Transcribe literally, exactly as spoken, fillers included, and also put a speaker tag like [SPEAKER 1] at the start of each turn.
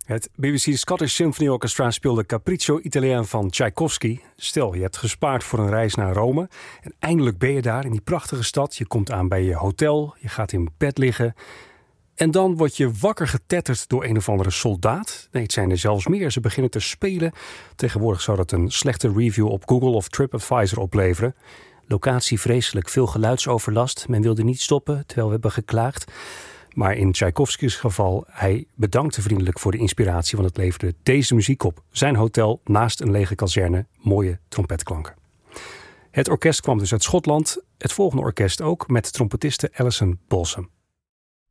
[SPEAKER 1] Het B B C Scottish Symphony Orchestra speelde Capriccio Italien van Tchaikovsky. Stel, je hebt gespaard voor een reis naar Rome en eindelijk ben je daar in die prachtige stad. Je komt aan bij je hotel, je gaat in bed liggen en dan word je wakker getetterd door een of andere soldaat. Nee, het zijn er zelfs meer. Ze beginnen te spelen. Tegenwoordig zou dat een slechte review op Google of TripAdvisor opleveren. Locatie vreselijk, veel geluidsoverlast. Men wilde niet stoppen, terwijl we hebben geklaagd. Maar in Tchaikovsky's geval, hij bedankte vriendelijk voor de inspiratie, want het leverde deze muziek op. Zijn hotel naast een lege kazerne, mooie trompetklanken. Het orkest kwam dus uit Schotland, het volgende orkest ook, met trompetiste Alison Balsam.